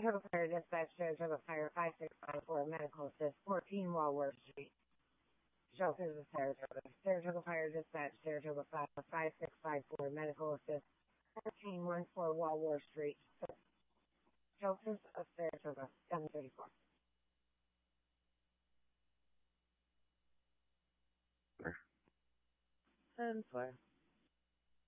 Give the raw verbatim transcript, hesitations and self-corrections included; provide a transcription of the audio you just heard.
Saratoga Fire Dispatch, Saratoga Fire five six five four, Medical Assist, fourteen Walworth Street. Shelters of Saratoga. Saratoga Fire Dispatch, Saratoga five six five four, Medical Assist, fourteen fourteen Walworth Street. Shelters of Saratoga, seven thirty-four. ten four.